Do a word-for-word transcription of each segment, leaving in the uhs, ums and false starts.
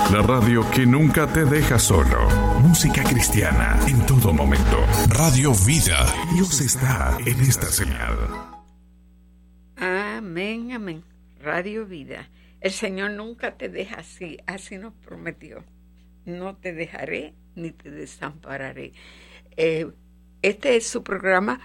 La radio que nunca te deja solo. Música cristiana en todo momento. Radio Vida. Dios está en esta señal. Amén, amén. Radio Vida. El Señor nunca te deja así. Así nos prometió. No te dejaré ni te desampararé. Eh, este es su programa.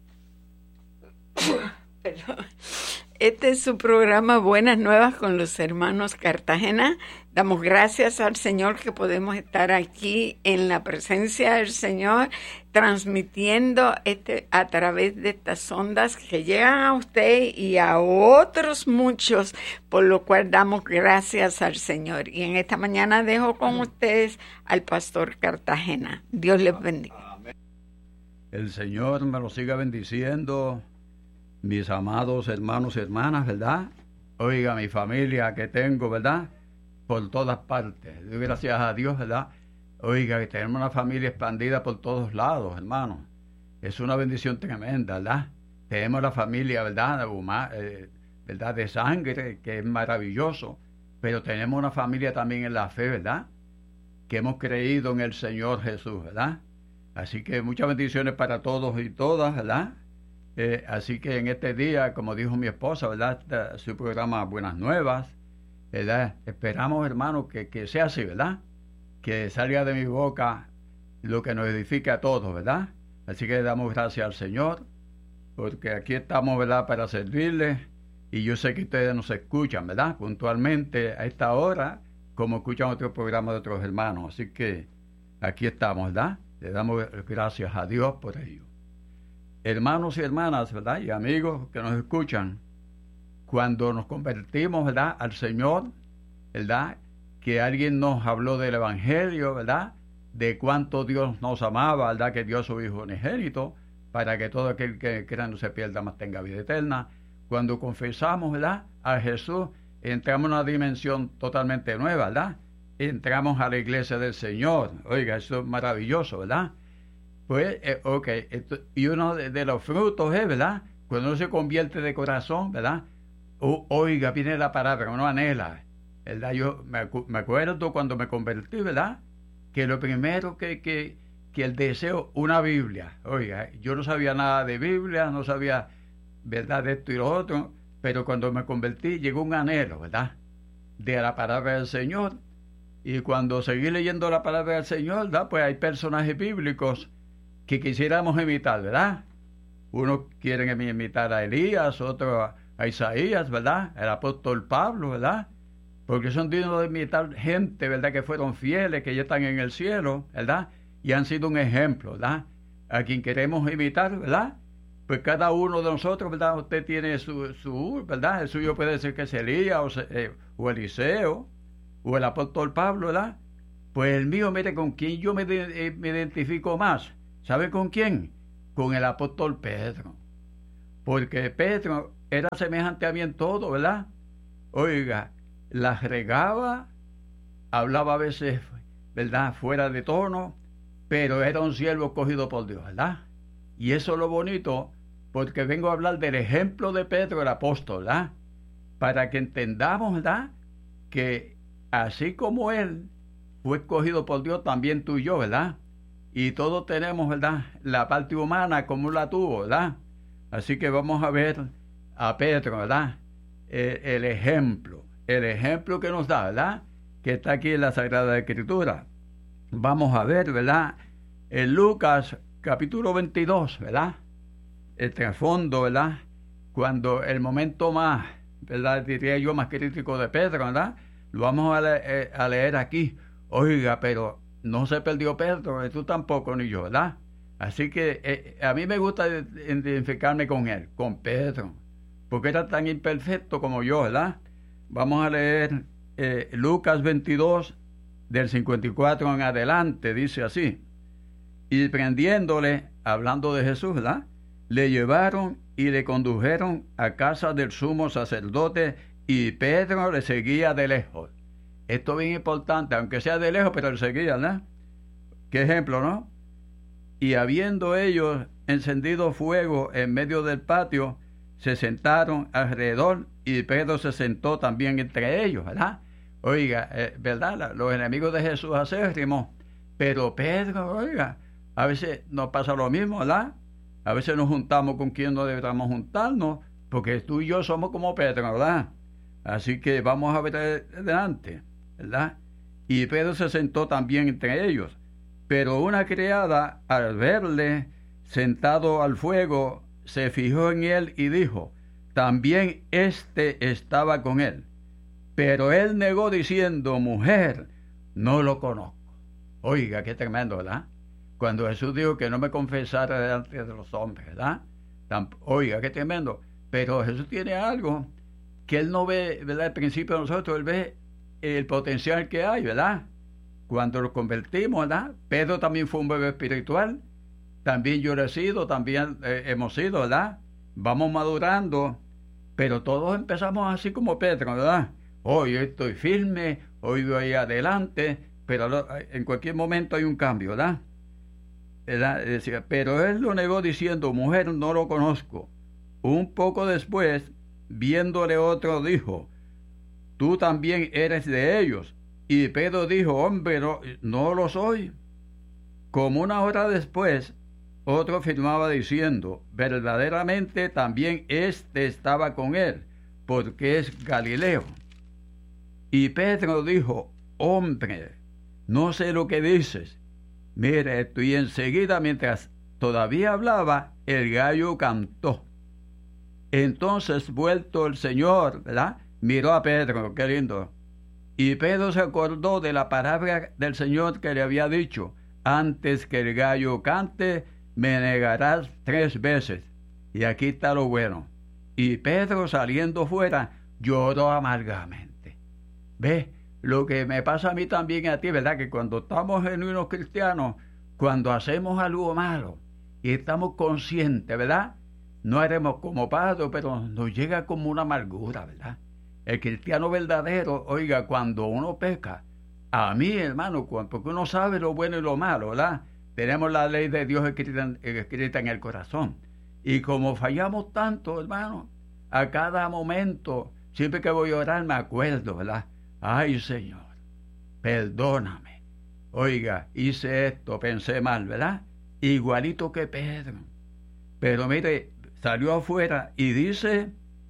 Perdón. Este es su programa Buenas Nuevas con los hermanos Cartagena. Damos gracias al Señor que podemos estar aquí en la presencia del Señor, transmitiendo este a través de estas ondas que llegan a usted y a otros muchos, por lo cual damos gracias al Señor. Y en esta mañana dejo con ustedes al pastor Cartagena. Dios les bendiga. El Señor me lo siga bendiciendo. Mis amados hermanos y hermanas, ¿verdad? Oiga, mi familia que tengo, ¿verdad? Por todas partes. Gracias a Dios, ¿verdad? Oiga, que tenemos una familia expandida por todos lados, hermanos. Es una bendición tremenda, ¿verdad? Tenemos la familia, ¿verdad? Huma, eh, ¿verdad? De sangre, que es maravilloso. Pero tenemos una familia también en la fe, ¿verdad? Que hemos creído en el Señor Jesús, ¿verdad? Así que muchas bendiciones para todos y todas, ¿verdad? Eh, así que en este día, como dijo mi esposa, ¿verdad? Este, su programa Buenas Nuevas, ¿verdad? Esperamos, hermanos, que, que sea así, ¿verdad? Que salga de mi boca lo que nos edifique a todos, ¿verdad? Así que damos gracias al Señor, porque aquí estamos, ¿verdad? Para servirles, y yo sé que ustedes nos escuchan, ¿verdad? Puntualmente a esta hora, como escuchan otros programas de otros hermanos. Así que aquí estamos, ¿verdad? Le damos gracias a Dios por ello. Hermanos y hermanas, ¿verdad? Y amigos que nos escuchan, cuando nos convertimos, ¿verdad? Al Señor, ¿verdad? Que alguien nos habló del Evangelio, ¿verdad? De cuánto Dios nos amaba, ¿verdad? Que dio a su Hijo unigénito, para que todo aquel que crea no se pierda, más tenga vida eterna. Cuando confesamos, ¿verdad? A Jesús, entramos en una dimensión totalmente nueva, ¿verdad? Entramos a la iglesia del Señor. Oiga, eso es maravilloso, ¿verdad? Pues, eh, ok, esto, y uno de, de los frutos es, ¿verdad? Cuando uno se convierte de corazón, ¿verdad? O, oiga, viene la palabra, uno anhela, ¿verdad? Yo me, me acuerdo cuando me convertí, ¿verdad? Que lo primero que, que, que el deseo, una Biblia. Oiga, yo no sabía nada de Biblia, no sabía, ¿verdad? De esto y lo otro, pero cuando me convertí llegó un anhelo, ¿verdad? De la palabra del Señor. Y cuando seguí leyendo la palabra del Señor, ¿verdad? Pues hay personajes bíblicos que quisiéramos imitar, ¿verdad? Unos quieren imitar a Elías, otros a Isaías, ¿verdad? El apóstol Pablo, ¿verdad? Porque son dignos de imitar gente, ¿verdad? Que fueron fieles, que ya están en el cielo, ¿verdad? Y han sido un ejemplo, ¿verdad? A quien queremos imitar, ¿verdad? Pues cada uno de nosotros, ¿verdad? Usted tiene su, su ¿verdad? El suyo puede ser que es Elías o, eh, o Eliseo o el apóstol Pablo, ¿verdad? Pues el mío, mire, con quién yo me, de, eh, me identifico más. ¿Sabe con quién? Con el apóstol Pedro. Porque Pedro era semejante a mí en todo, ¿verdad? Oiga, las regaba, hablaba a veces, ¿verdad? Fuera de tono, pero era un siervo escogido por Dios, ¿verdad? Y eso es lo bonito, porque vengo a hablar del ejemplo de Pedro, el apóstol, ¿verdad? Para que entendamos, ¿verdad? Que así como él fue escogido por Dios, también tú y yo, ¿verdad? Y todos tenemos, ¿verdad? La parte humana como la tuvo, ¿verdad? Así que vamos a ver a Pedro, ¿verdad? El, el ejemplo, el ejemplo que nos da, ¿verdad? Que está aquí en la Sagrada Escritura. Vamos a ver, ¿verdad? En Lucas capítulo veintidós, ¿verdad? El trasfondo, ¿verdad? Cuando el momento más, ¿verdad? Diría yo, más crítico de Pedro, ¿verdad? Lo vamos a, le- a leer aquí. Oiga, pero no se perdió Pedro, tú tampoco, ni yo, ¿verdad? Así que eh, a mí me gusta identificarme con él, con Pedro, porque era tan imperfecto como yo, ¿verdad? Vamos a leer eh, Lucas veintidós, del cincuenta y cuatro en adelante, dice así. Y prendiéndole, hablando de Jesús, ¿verdad? Le llevaron y le condujeron a casa del sumo sacerdote, y Pedro le seguía de lejos. Esto es bien importante, aunque sea de lejos, pero le seguía, ¿no? Qué ejemplo, ¿no? Y habiendo ellos encendido fuego en medio del patio, se sentaron alrededor, y Pedro se sentó también entre ellos, ¿verdad? Oiga, eh, ¿verdad? Los enemigos de Jesús acérrimos. Pero Pedro, oiga, a veces nos pasa lo mismo, ¿verdad? A veces nos juntamos con quien no deberíamos juntarnos, porque tú y yo somos como Pedro, ¿verdad? Así que vamos a ver adelante, ¿verdad? Y Pedro se sentó también entre ellos. Pero una criada, al verle sentado al fuego, se fijó en él y dijo, también éste estaba con él. Pero él negó diciendo, mujer, no lo conozco. Oiga, qué tremendo, ¿verdad? Cuando Jesús dijo que no me confesara delante de los hombres, ¿verdad? Oiga, qué tremendo. Pero Jesús tiene algo que él no ve, ¿verdad? Al principio de nosotros, él ve el potencial que hay, ¿verdad? Cuando lo convertimos, ¿verdad? Pedro también fue un bebé espiritual. También yo lo he sido, también eh, hemos sido, ¿verdad? Vamos madurando, pero todos empezamos así como Pedro, ¿verdad? Hoy estoy firme, hoy voy adelante, pero en cualquier momento hay un cambio, ¿verdad? ¿verdad? Decía, pero él lo negó diciendo, mujer, no lo conozco. Un poco después, viéndole otro, dijo, tú también eres de ellos. Y Pedro dijo, hombre, no, no lo soy. Como una hora después, otro afirmaba diciendo, verdaderamente también éste estaba con él, porque es Galileo. Y Pedro dijo, hombre, no sé lo que dices. Mira esto, y enseguida, mientras todavía hablaba, el gallo cantó. Entonces, vuelto el Señor, ¿verdad?, miró a Pedro, qué lindo. Y Pedro se acordó de la palabra del Señor que le había dicho, antes que el gallo cante, me negarás tres veces. Y aquí está lo bueno. Y Pedro, saliendo fuera, lloró amargamente. ¿Ves? Lo que me pasa a mí también y a ti, ¿verdad? Que cuando estamos genuinos cristianos, cuando hacemos algo malo y estamos conscientes, ¿verdad?, no haremos como Pedro, pero nos llega como una amargura, ¿verdad? El cristiano verdadero, oiga, cuando uno peca, a mí, hermano, porque uno sabe lo bueno y lo malo, ¿verdad? Tenemos la ley de Dios escrita, escrita en el corazón. Y como fallamos tanto, hermano, a cada momento, siempre que voy a orar me acuerdo, ¿verdad? Ay, Señor, perdóname. Oiga, hice esto, pensé mal, ¿verdad? Igualito que Pedro. Pero mire, salió afuera y dice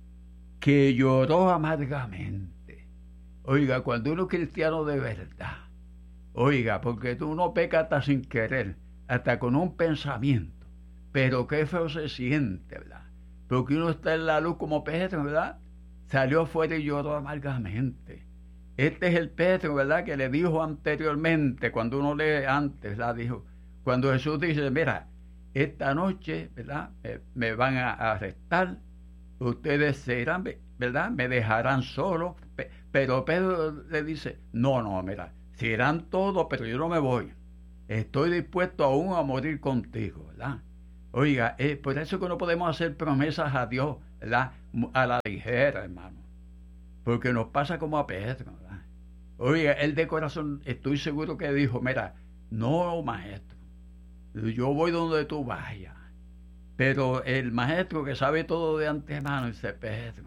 que lloró amargamente. Oiga, cuando uno es cristiano de verdad, oiga, porque tú no pecas hasta sin querer, hasta con un pensamiento, pero qué feo se siente, ¿verdad? Porque uno está en la luz como Pedro, ¿verdad? Salió afuera y lloró amargamente. Este es el Pedro, ¿verdad?, que le dijo anteriormente, cuando uno lee antes, ¿verdad?, dijo, cuando Jesús dice, mira, esta noche, ¿verdad?, me, me van a arrestar, ustedes serán, ¿verdad?, me dejarán solo. Pero Pedro le dice, no, no, mira, serán todos, pero yo no me voy. Estoy dispuesto aún a morir contigo, ¿verdad? Oiga, eh, por eso que no podemos hacer promesas a Dios, ¿verdad?, a la ligera, hermano. Porque nos pasa como a Pedro, ¿verdad? Oiga, él de corazón, estoy seguro que dijo, mira, no, maestro, yo voy donde tú vayas. Pero el maestro que sabe todo de antemano dice, Pedro,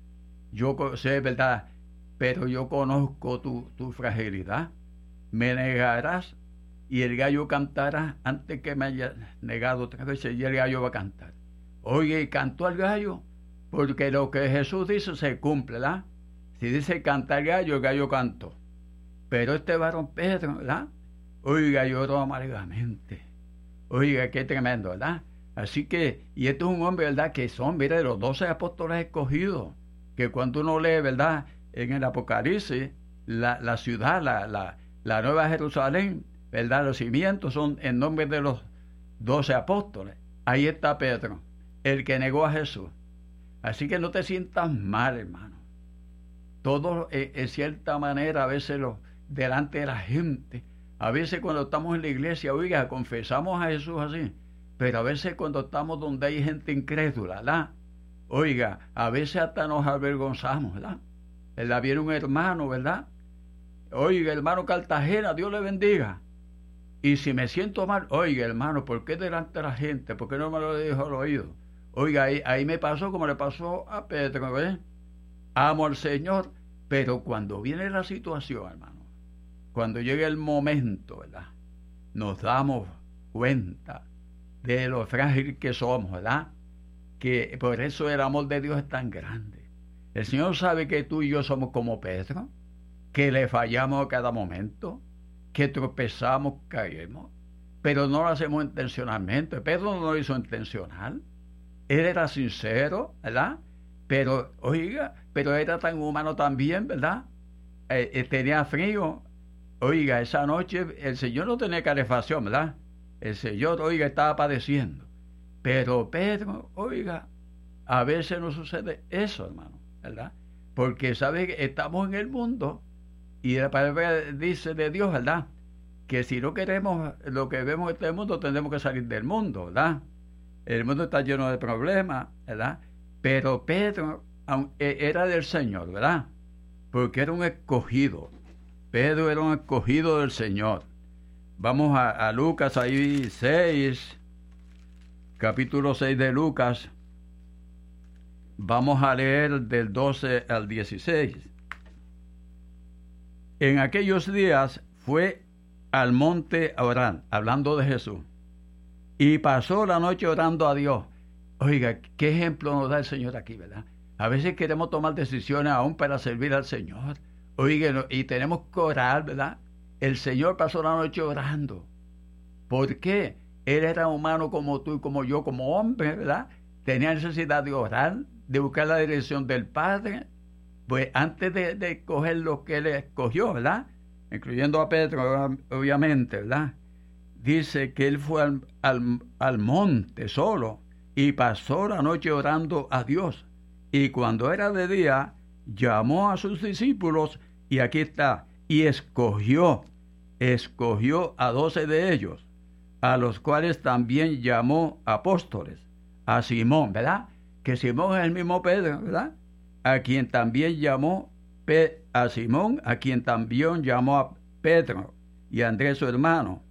yo sé, ¿verdad?, pero yo conozco tu, tu fragilidad. Me negarás y el gallo cantará antes que me haya negado tres veces y el gallo va a cantar. Oye, y cantó el gallo, porque lo que Jesús dice se cumple, ¿verdad? Si dice cantar el gallo, el gallo cantó. Pero este varón Pedro, ¿verdad?, oiga, lloró amargamente. Oiga, qué tremendo, ¿verdad? Así que, y este es un hombre, ¿verdad?, que son, mire, los doce apóstoles escogidos, que cuando uno lee, ¿verdad?, en el Apocalipsis, la, la ciudad, la, la, la Nueva Jerusalén, ¿verdad?, los cimientos son en nombre de los doce apóstoles. Ahí está Pedro, el que negó a Jesús. Así que no te sientas mal, hermano. Todo, eh, en cierta manera, a veces lo, delante de la gente, a veces cuando estamos en la iglesia, oiga, confesamos a Jesús así, pero a veces cuando estamos donde hay gente incrédula, ¿verdad?, oiga, a veces hasta nos avergonzamos, ¿verdad? ¿Verdad? Viene un hermano, ¿verdad? Oiga, hermano Cartagena, Dios le bendiga. Y si me siento mal, oiga, hermano, ¿por qué delante de la gente? ¿Por qué no me lo dijo al oído? Oiga, ahí, ahí me pasó como le pasó a Pedro, ¿ves? Amo al Señor, Pero cuando viene la situación, hermano, cuando llega el momento, ¿verdad?, nos damos cuenta de lo frágil que somos, ¿verdad? Que por eso el amor de Dios es tan grande. El Señor sabe que tú y yo somos como Pedro, que le fallamos a cada momento, que tropezamos, caemos, pero no lo hacemos intencionalmente. Pedro no lo hizo intencional. Él era sincero, ¿verdad? Pero, oiga, pero era tan humano también, ¿verdad? Eh, eh, tenía frío. Oiga, esa noche el Señor no tenía calefacción, ¿verdad? El Señor, oiga, estaba padeciendo. Pero Pedro, oiga, a veces nos sucede eso, hermano, ¿verdad? Porque, ¿sabe? Que estamos en el mundo y la palabra dice de Dios, ¿verdad?, que si no queremos lo que vemos en este mundo, tendremos que salir del mundo, ¿verdad? El mundo está lleno de problemas, ¿verdad? Pero Pedro era del Señor, ¿verdad? Porque era un escogido. Pedro era un escogido del Señor. Vamos a, a Lucas, ahí seis, capítulo seis de Lucas. Vamos a leer del doce al dieciséis. En aquellos días fue al monte a orar, hablando de Jesús, y pasó la noche orando a Dios. Oiga, qué ejemplo nos da el Señor aquí, ¿verdad? A veces queremos tomar decisiones aún para servir al Señor. Oiga, y tenemos que orar, ¿verdad? El Señor pasó la noche orando. ¿Por qué? Él era humano como tú y como yo, como hombre, ¿verdad? Tenía necesidad de orar, de buscar la dirección del Padre. Pues antes de, de coger lo que él escogió, ¿verdad?, incluyendo a Pedro, obviamente, ¿verdad?, dice que él fue al, al, al monte solo y pasó la noche orando a Dios. Y cuando era de día, llamó a sus discípulos, y aquí está, y escogió, escogió a doce de ellos, a los cuales también llamó apóstoles, a Simón, ¿verdad?, que Simón es el mismo Pedro, ¿verdad?, a quien también llamó Pe- a Simón, a quien también llamó a Pedro, y a Andrés su hermano,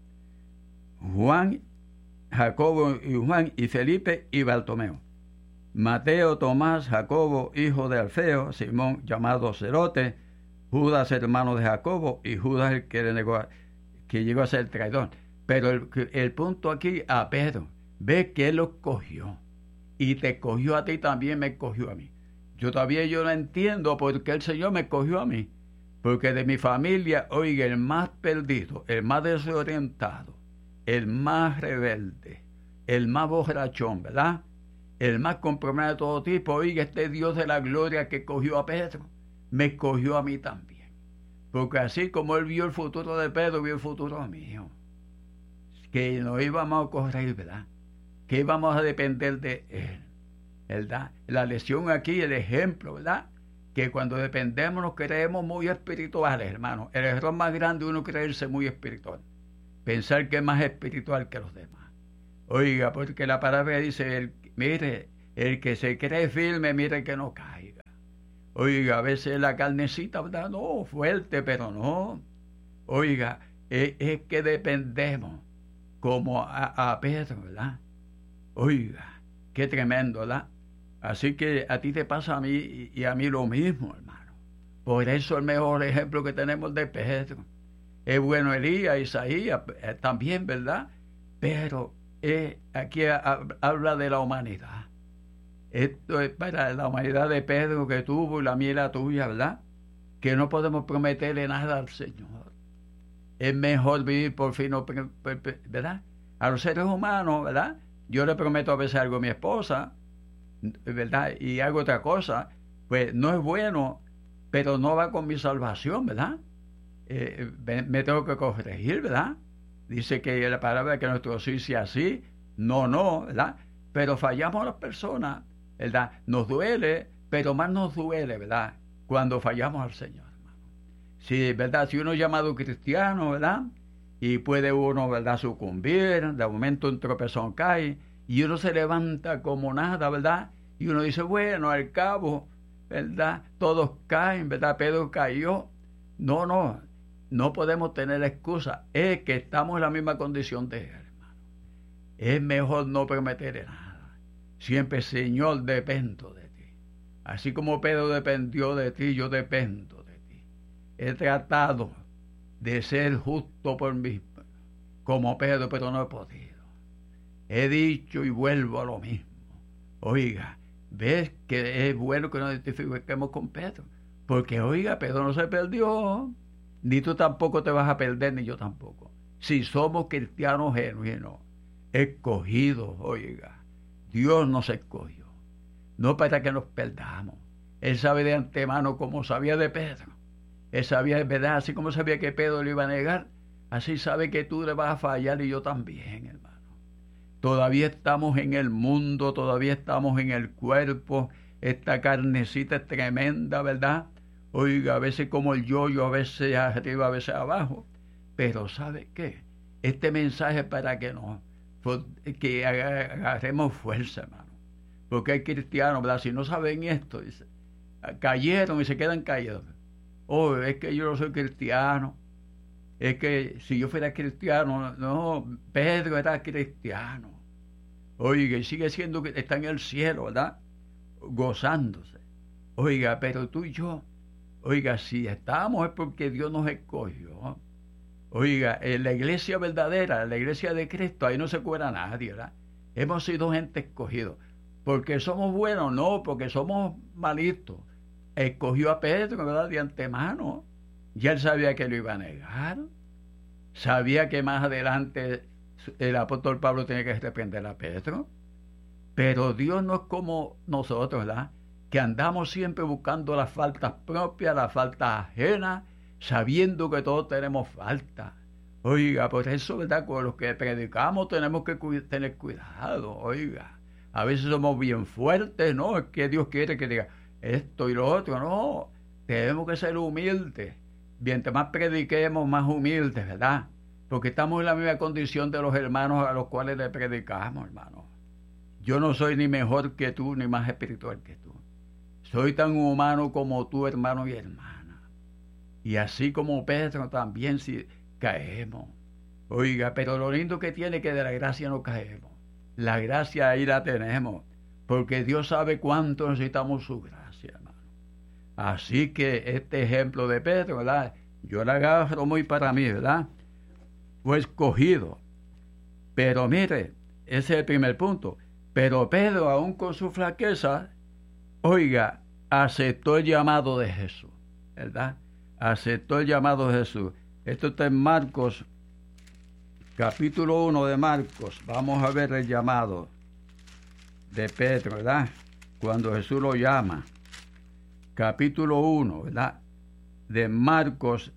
Juan, Jacobo y Juan, y Felipe y Bartolomeo, Mateo, Tomás, Jacobo, hijo de Alfeo, Simón, llamado Celote, Judas, hermano de Jacobo, y Judas, el que, le negó, que llegó a ser traidor. Pero el, el punto aquí, a Pedro, ve que él lo cogió, y te cogió a ti, también me cogió a mí. Yo todavía yo no entiendo por qué el Señor me cogió a mí. Porque de mi familia, oiga, el más perdido, el más desorientado, el más rebelde, el más borrachón, ¿verdad?, el más comprometido de todo tipo, oiga, este Dios de la gloria que cogió a Pedro, me cogió a mí también. Porque así como él vio el futuro de Pedro, vio el futuro mío. Que no íbamos a correr, ¿verdad?, que íbamos a depender de él, ¿verdad? La lección aquí, el ejemplo, ¿verdad?, que cuando dependemos nos creemos muy espirituales, hermano. El error más grande es uno creerse muy espiritual, pensar que es más espiritual que los demás. Oiga, porque la palabra dice, el, mire, el que se cree firme, mire que no caiga. Oiga, a veces la carnecita, ¿verdad?, no, fuerte, pero no. Oiga, es, es que dependemos como a, a Pedro, ¿verdad? Oiga, qué tremendo, ¿verdad? Así que a ti te pasa a mí y a mí lo mismo, hermano. Por eso el mejor ejemplo que tenemos de Pedro. Es bueno Elías, Isaías, eh, también, ¿verdad? Pero eh, aquí ha, habla de la humanidad. Esto es para la humanidad de Pedro que tuvo y la mía y la tuya, ¿verdad? Que no podemos prometerle nada al Señor. Es mejor vivir por fin, ¿verdad? A los seres humanos, ¿verdad? Yo le prometo a veces algo a mi esposa, ¿verdad?, y hago otra cosa, pues no es bueno, pero no va con mi salvación, ¿verdad? Eh, me, me tengo que corregir, ¿verdad? Dice que la palabra que nuestro sí sea sí, no, no, ¿verdad? Pero fallamos a las personas, ¿verdad? Nos duele, pero más nos duele, ¿verdad?, cuando fallamos al Señor, hermano. Sí, ¿verdad? Si uno es llamado cristiano, ¿verdad?, y puede uno, ¿verdad?, sucumbir, de momento un tropezón cae, y uno se levanta como nada, ¿verdad? Y uno dice, bueno, al cabo, ¿verdad?, todos caen, ¿verdad? Pedro cayó. No, no, no podemos tener excusa. Es que estamos en la misma condición de él, hermano. Es mejor no prometerle nada. Siempre, Señor, dependo de ti. Así como Pedro dependió de ti, yo dependo de he tratado de ser justo por mí, como Pedro, pero no he podido. He dicho y vuelvo a lo mismo. Oiga, ves que es bueno que nos identifiquemos con Pedro, porque oiga, Pedro no se perdió, ni tú tampoco te vas a perder, ni yo tampoco. Si somos cristianos genuinos, escogidos, oiga, Dios nos escogió, no para que nos perdamos. Él sabe de antemano, como sabía de Pedro. Él sabía, ¿verdad? Así como sabía que Pedro le iba a negar, así sabe que tú le vas a fallar y yo también, hermano. Todavía estamos en el mundo, todavía estamos en el cuerpo. Esta carnecita es tremenda, ¿verdad? Oiga, a veces como el yoyo, a veces arriba, a veces abajo. Pero ¿sabe qué? Este mensaje es para que nos que agarremos fuerza, hermano. Porque hay cristianos, ¿verdad? Si no saben esto, dice, cayeron y se quedan caídos. Oh, es que yo no soy cristiano. Es que si yo fuera cristiano, no, Pedro era cristiano. Oiga, y sigue siendo que está en el cielo, ¿verdad? Gozándose. Oiga, pero tú y yo, oiga, si estamos es porque Dios nos escogió. Oiga, en la iglesia verdadera, la iglesia de Cristo, ahí no se cuela nadie, ¿verdad? Hemos sido gente escogida. ¿Porque somos buenos? No, porque somos malitos. Escogió a Pedro, ¿verdad? De antemano. Ya él sabía que lo iba a negar. Sabía que más adelante el apóstol Pablo tenía que reprender a Pedro. Pero Dios no es como nosotros, ¿verdad? Que andamos siempre buscando las faltas propias, las faltas ajenas, sabiendo que todos tenemos falta. Oiga, por eso, ¿verdad? Con los que predicamos tenemos que cu- tener cuidado, oiga. A veces somos bien fuertes, ¿no? Es que Dios quiere que diga esto y lo otro, no. Tenemos que ser humildes. Mientras más prediquemos, más humildes, ¿verdad? Porque estamos en la misma condición de los hermanos a los cuales le predicamos, hermano. Yo no soy ni mejor que tú, ni más espiritual que tú. Soy tan humano como tú, hermano y hermana. Y así como Pedro también si caemos. Oiga, pero lo lindo que tiene es que de la gracia no caemos. La gracia ahí la tenemos, porque Dios sabe cuánto necesitamos su gracia, hermano. Así que este ejemplo de Pedro, ¿verdad? Yo la agarro muy para mí, ¿verdad? Fue escogido. Pero mire, ese es el primer punto. Pero Pedro, aún con su flaqueza, oiga, aceptó el llamado de Jesús, ¿verdad? Aceptó el llamado de Jesús. Esto está en Marcos, capítulo uno de Marcos. Vamos a ver el llamado de Pedro, ¿verdad? Cuando Jesús lo llama. Capítulo uno, ¿verdad? De Marcos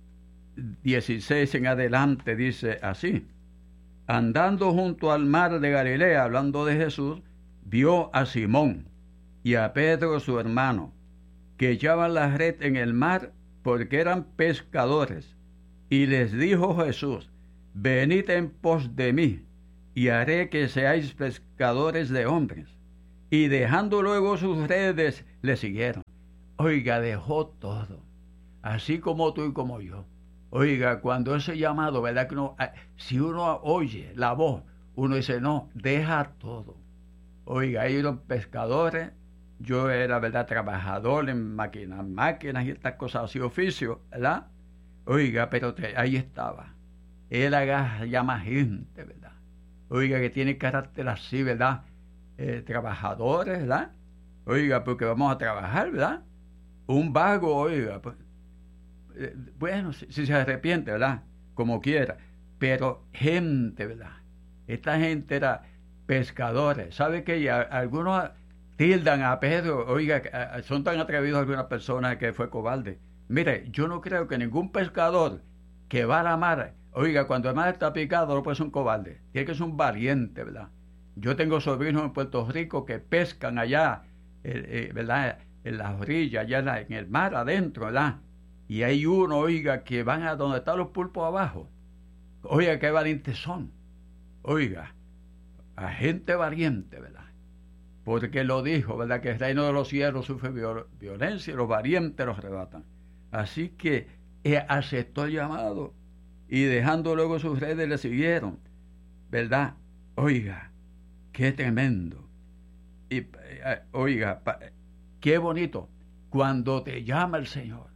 dieciséis en adelante dice así: andando junto al mar de Galilea, hablando de Jesús, vio a Simón y a Pedro su hermano, que echaban la red en el mar porque eran pescadores. Y les dijo Jesús: venid en pos de mí, y haré que seáis pescadores de hombres. Y dejando luego sus redes, le siguieron. Oiga, dejó todo, así como tú y como yo. Oiga, cuando ese llamado, ¿verdad? Que uno, si uno oye la voz, uno dice, no, deja todo. Oiga, ellos eran pescadores, yo era, ¿verdad?, trabajador en máquinas, máquinas y estas cosas así, oficio, ¿verdad? Oiga, pero te, ahí estaba. Él agarra, llama gente, ¿verdad? Oiga, que tiene carácter así, ¿verdad? Eh, trabajadores, ¿verdad? Oiga, porque vamos a trabajar, ¿verdad? Un vago, oiga, pues, eh, bueno, si, si se arrepiente, ¿verdad? Como quiera. Pero gente, ¿verdad? Esta gente era pescadores. ¿Sabe qué? A, algunos tildan a Pedro, oiga, a, son tan atrevidos algunas personas que fue cobarde. Mire, yo no creo que ningún pescador que va a la mar, oiga, cuando el mar está picado, no puede ser un cobarde. Tiene que ser un valiente, ¿verdad? Yo tengo sobrinos en Puerto Rico que pescan allá, eh, eh, ¿verdad? En las orillas, allá en, la, en el mar adentro, ¿verdad? Y hay uno, oiga, que van a donde están los pulpos abajo. Oiga, qué valientes son. Oiga, a gente valiente, ¿verdad? Porque lo dijo, ¿verdad? Que el reino de los cielos sufre viol- violencia y los valientes los arrebatan. Así que eh, aceptó el llamado y dejando luego sus redes le siguieron, ¿verdad? Oiga, qué tremendo. Y eh, oiga, pa, qué bonito cuando te llama el Señor.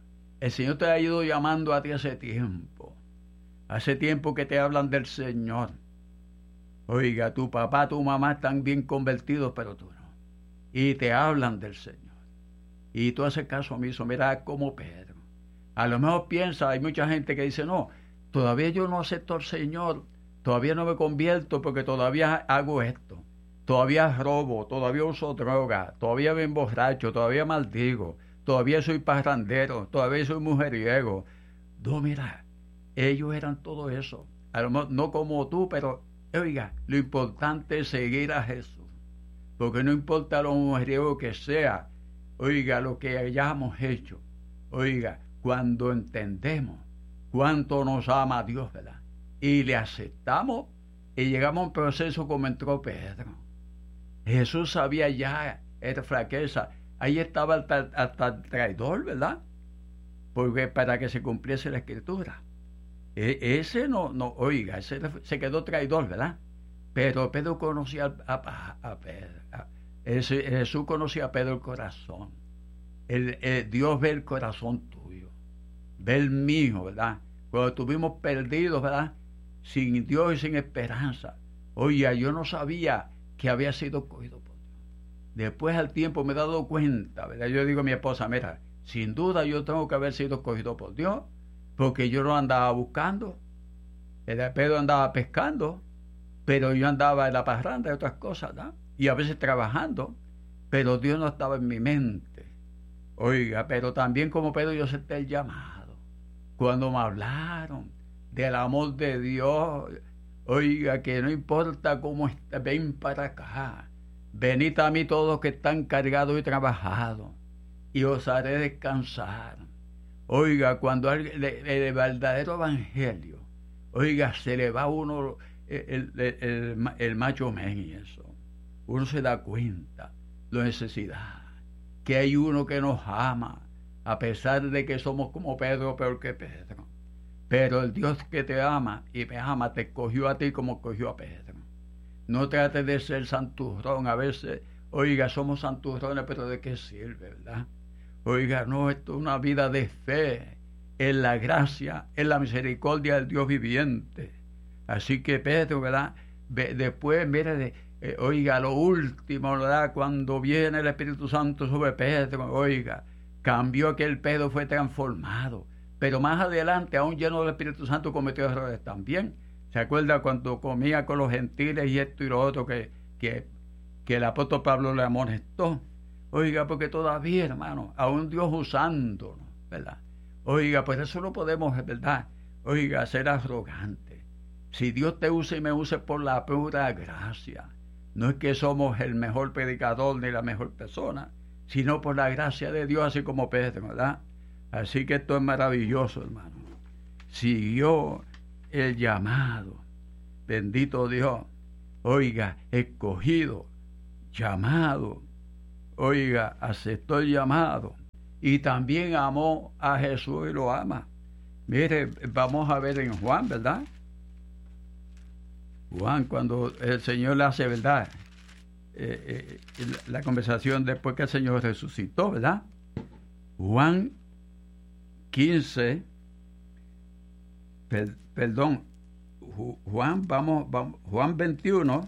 El Señor te ha ido llamando a ti hace tiempo. Hace tiempo que te hablan del Señor. Oiga, tu papá, tu mamá están bien convertidos, pero tú no. Y te hablan del Señor. Y tú haces caso omiso. Mira como Pedro. A lo mejor piensa, hay mucha gente que dice, no, todavía yo no acepto al Señor. Todavía no me convierto porque todavía hago esto. Todavía robo, todavía uso droga, todavía me emborracho, todavía maldigo, todavía soy parrandero, todavía soy mujeriego. No, mira, ellos eran todo eso. A lo mejor no como tú, pero oiga, lo importante es seguir a Jesús. Porque no importa lo mujeriego que sea, oiga, lo que hayamos hecho, oiga, cuando entendemos cuánto nos ama Dios, ¿verdad? Y le aceptamos y llegamos a un proceso como entró Pedro. Jesús sabía ya esta flaqueza. Ahí estaba hasta, hasta el traidor, ¿verdad? Porque para que se cumpliese la escritura. E, ese no, no, oiga, ese se quedó traidor, ¿verdad? Pero Pedro conocía a, a, a Pedro. A, ese, Jesús conocía a Pedro el corazón. El, el, Dios ve el corazón tuyo. Ve el mío, ¿verdad? Cuando estuvimos perdidos, ¿verdad? Sin Dios y sin esperanza. Oiga, yo no sabía que había sido cogido por Dios. Después al tiempo me he dado cuenta, ¿verdad? Yo digo a mi esposa, mira, sin duda yo tengo que haber sido cogido por Dios, porque yo no andaba buscando. El Pedro andaba pescando, pero yo andaba en la parranda y otras cosas, ¿no? Y a veces trabajando, pero Dios no estaba en mi mente. Oiga, pero también como Pedro yo acepté el llamado. Cuando me hablaron del amor de Dios, oiga, que no importa cómo está, ven para acá. Venid a mí todos que están cargados y trabajados, y os haré descansar. Oiga, cuando el, el, el verdadero evangelio, oiga, se le va a uno el, el, el, el macho men y eso. Uno se da cuenta, la necesidad, que hay uno que nos ama, a pesar de que somos como Pedro, peor que Pedro. Pero el Dios que te ama y me ama te escogió a ti como escogió a Pedro. No trates de ser santurrón. A veces, oiga, somos santurrones, pero ¿de qué sirve, verdad? Oiga, no, esto es una vida de fe en la gracia, en la misericordia del Dios viviente. Así que Pedro, ¿verdad? Después, mire, de, eh, oiga, lo último, ¿verdad? Cuando viene el Espíritu Santo sobre Pedro, oiga, cambió aquel Pedro, fue transformado. Pero más adelante, aún lleno del Espíritu Santo, cometió errores también. ¿Se acuerda cuando comía con los gentiles y esto y lo otro que, que, que el apóstol Pablo le amonestó? Oiga, porque todavía, hermano, aún Dios usándonos, ¿verdad? Oiga, pues eso no podemos, ¿verdad? Oiga, ser arrogante. Si Dios te usa y me usa por la pura gracia, no es que somos el mejor predicador ni la mejor persona, sino por la gracia de Dios, así como Pedro, ¿verdad? Así que esto es maravilloso, hermano. Siguió el llamado. Bendito Dios. Oiga, escogido, llamado. Oiga, aceptó el llamado. Y también amó a Jesús y lo ama. Mire, vamos a ver en Juan, ¿verdad? Juan, cuando el Señor le hace, ¿verdad? Eh, eh, la conversación después que el Señor resucitó, ¿verdad? Juan quince, per, perdón, Juan, vamos, vamos, Juan veintiuno,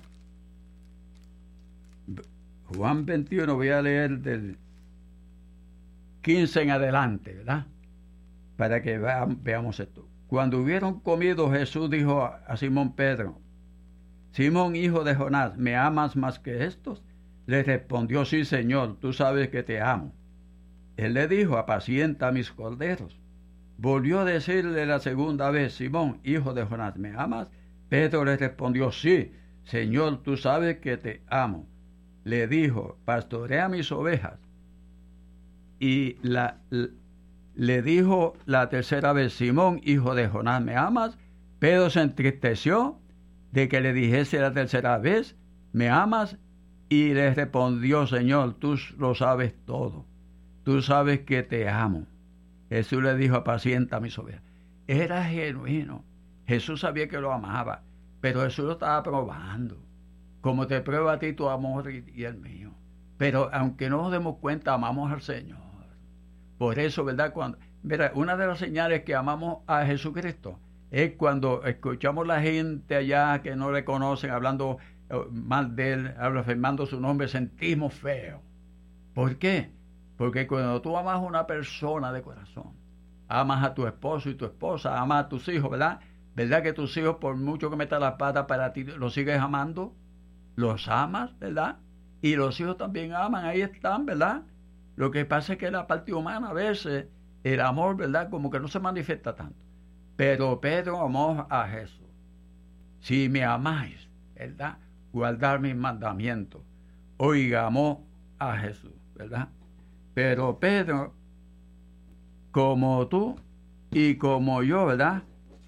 Juan veintiuno, voy a leer del quince en adelante, ¿verdad? Para que veamos, veamos esto. Cuando hubieron comido, Jesús dijo a, a Simón Pedro, Simón, hijo de Jonás, ¿me amas más que estos? Le respondió, sí, Señor, tú sabes que te amo. Él le dijo, apacienta mis corderos. Volvió a decirle la segunda vez, Simón, hijo de Jonás, ¿me amas? Pedro le respondió, sí, Señor, tú sabes que te amo. Le dijo, pastorea mis ovejas. Y la, le dijo la tercera vez, Simón, hijo de Jonás, ¿me amas? Pedro se entristeció de que le dijese la tercera vez, ¿me amas? Y le respondió, Señor, tú lo sabes todo. Tú sabes que te amo. Jesús le dijo, apacienta mis ovejas. Era genuino. Jesús sabía que lo amaba, pero Jesús lo estaba probando. Como te prueba a ti tu amor y, y el mío. Pero aunque no nos demos cuenta, amamos al Señor. Por eso, ¿verdad? Cuando Mira, una de las señales que amamos a Jesucristo es cuando escuchamos la gente allá que no le conocen hablando mal de él, blasfemando su nombre, sentimos feo. ¿Por qué? Porque cuando tú amas a una persona de corazón, amas a tu esposo y tu esposa, amas a tus hijos, ¿verdad? ¿Verdad que tus hijos, por mucho que metan las patas para ti, los sigues amando? Los amas, ¿verdad? Y los hijos también aman, ahí están, ¿verdad? Lo que pasa es que la parte humana a veces, el amor, ¿verdad? Como que no se manifiesta tanto. Pero Pedro amó a Jesús. Si me amáis, ¿verdad? Guardar mis mandamientos. Oiga, amó a Jesús, ¿verdad? Pero Pedro, como tú y como yo, ¿verdad?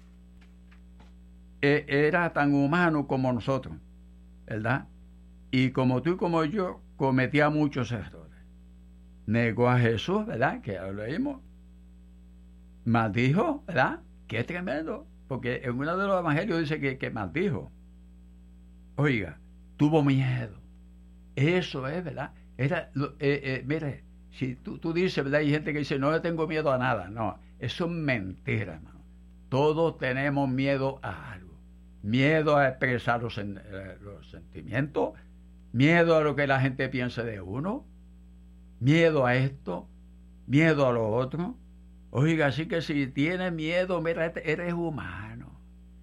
E- era tan humano como nosotros, ¿verdad? Y como tú y como yo, cometía muchos errores. Negó a Jesús, ¿verdad? Que ya lo leímos. Maldijo, ¿verdad? Qué tremendo. Porque en uno de los evangelios dice que, que maldijo. Oiga, tuvo miedo. Eso es, ¿verdad? Era, eh, eh, mire, si tú, tú dices, ¿verdad? Hay gente que dice, no le tengo miedo a nada. No, eso es mentira, hermano. Todos tenemos miedo a algo. Miedo a expresar los, eh, los sentimientos. Miedo a lo que la gente piense de uno. Miedo a esto. Miedo a lo otro. Oiga, así que si tienes miedo, mira, eres humano.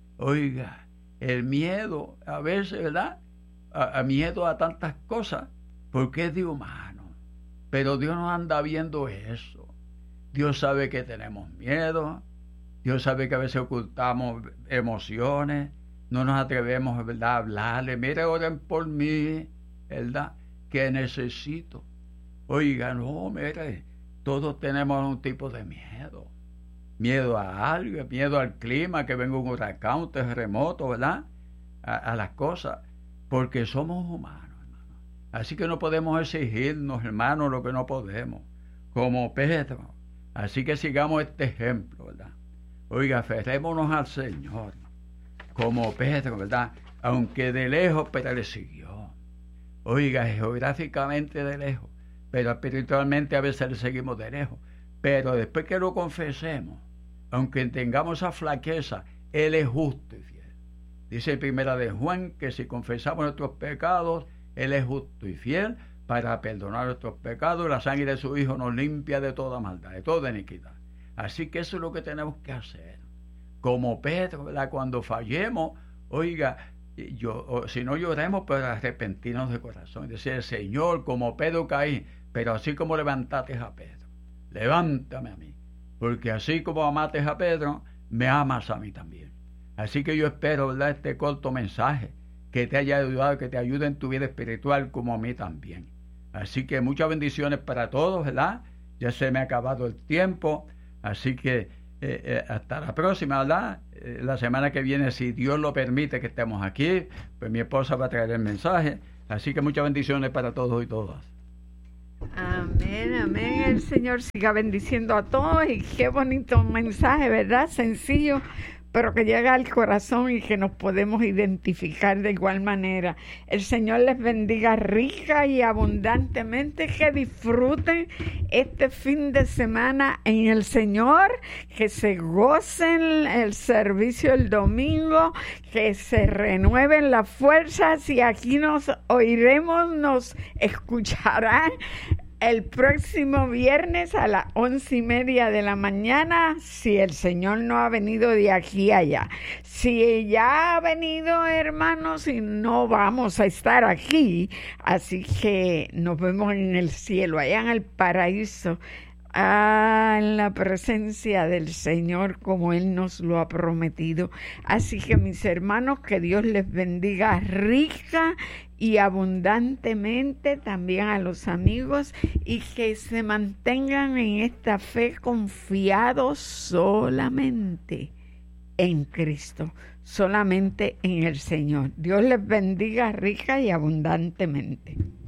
Oiga, el miedo, a veces, ¿verdad? A, a miedo a tantas cosas, porque es de humano. Pero Dios no anda viendo eso. Dios sabe que tenemos miedo. Dios sabe que a veces ocultamos emociones. No nos atrevemos, ¿verdad?, a hablarle. Mire, oren por mí, ¿verdad? Que necesito. Oiga, no, mire, todos tenemos un tipo de miedo. Miedo a algo, miedo al clima, que venga un huracán, un terremoto, ¿verdad? A, a las cosas, porque somos humanos, hermano. Así que no podemos exigirnos, hermano, lo que no podemos, como Pedro. Así que sigamos este ejemplo, ¿verdad? Oiga, aferrémonos al Señor, como Pedro, ¿verdad? Aunque de lejos, pero le siguió. Oiga, geográficamente de lejos, pero espiritualmente a veces le seguimos de lejos. Pero después que lo confesemos, aunque tengamos esa flaqueza, Él es justo y fiel. Dice en Primera de Juan que si confesamos nuestros pecados, Él es justo y fiel para perdonar nuestros pecados, y la sangre de su Hijo nos limpia de toda maldad, de toda iniquidad. Así que eso es lo que tenemos que hacer. Como Pedro, ¿verdad? Cuando fallemos, oiga, yo, si no lloremos, pues arrepentirnos de corazón. Y decir, Señor, como Pedro caí, pero así como levantaste a Pedro, levántame a mí. Porque así como amaste a Pedro, me amas a mí también. Así que yo espero, ¿verdad?, este corto mensaje que te haya ayudado, que te ayude en tu vida espiritual como a mí también. Así que muchas bendiciones para todos, ¿verdad? Ya se me ha acabado el tiempo, así que eh, eh, hasta la próxima, ¿verdad? Eh, la semana que viene, si Dios lo permite que estemos aquí, pues mi esposa va a traer el mensaje. Así que muchas bendiciones para todos y todas. Amén, amén. El Señor siga bendiciendo a todos, y qué bonito mensaje, ¿verdad? Sencillo, pero que llega al corazón y que nos podemos identificar de igual manera. El Señor les bendiga rica y abundantemente, que disfruten este fin de semana en el Señor, que se gocen el servicio el domingo, que se renueven las fuerzas, y aquí nos oiremos, nos escucharán el próximo viernes a las once y media de la mañana, si el Señor no ha venido de aquí a allá. Si ya ha venido, hermanos, y no vamos a estar aquí, así que nos vemos en el cielo, allá en el paraíso, ah, en la presencia del Señor, como Él nos lo ha prometido. Así que, mis hermanos, que Dios les bendiga rica y abundantemente, también a los amigos, y que se mantengan en esta fe confiados solamente en Cristo, solamente en el Señor. Dios les bendiga rica y abundantemente.